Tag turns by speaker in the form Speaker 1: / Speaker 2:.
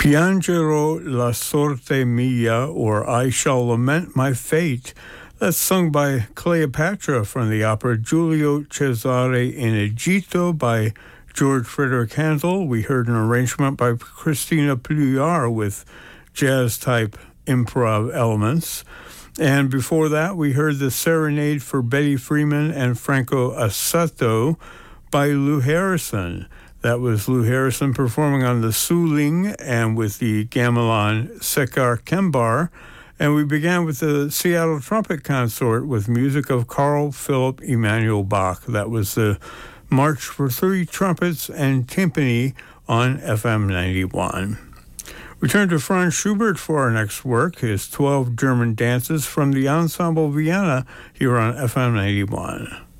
Speaker 1: Piangerò la sorte mia, or I Shall Lament My Fate. That's sung by Cleopatra from the opera Giulio Cesare in Egitto by George Frederick Handel. We heard an arrangement by Christina Pluyar with jazz-type improv elements. And before that, we heard the Serenade for Betty Freeman and Franco Assato by Lou Harrison. That was Lou Harrison performing on the Suling and with the gamelan Sekar Kembar. And we began with the Seattle Trumpet Consort with music of Carl Philipp Emanuel Bach. That was the March for Three Trumpets and Timpani on FM 91. We turn to Franz Schubert for our next work, his 12 German dances from the Ensemble Vienna here on FM 91.